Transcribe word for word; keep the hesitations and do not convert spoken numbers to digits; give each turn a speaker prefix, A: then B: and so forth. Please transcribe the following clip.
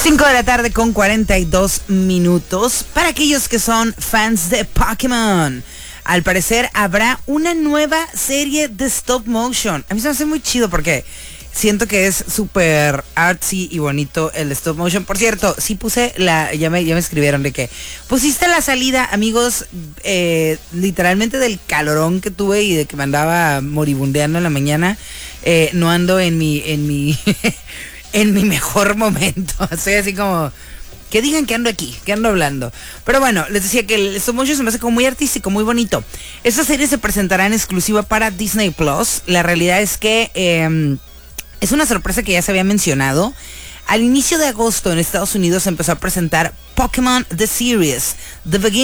A: cinco de la tarde con cuarenta y dos minutos. Para aquellos que son fans de Pokémon, al parecer habrá una nueva serie de stop motion. A mí se me hace muy chido porque siento que es súper artsy y bonito el stop motion. Por cierto, sí puse la, ya me, ya me escribieron de que pusiste la salida, amigos, eh, literalmente del calorón que tuve y de que me andaba moribundeando en la mañana. Eh, no ando en mi, en mi, en mi mejor momento. Estoy así como, que digan que ando aquí, que ando hablando. Pero bueno, les decía que el stop motion se me hace como muy artístico, muy bonito. Esta serie se presentará en exclusiva para Disney Plus. La realidad es que eh, es una sorpresa que ya se había mencionado. Al inicio de agosto en Estados Unidos se empezó a presentar Pokémon The Series, The Beginning.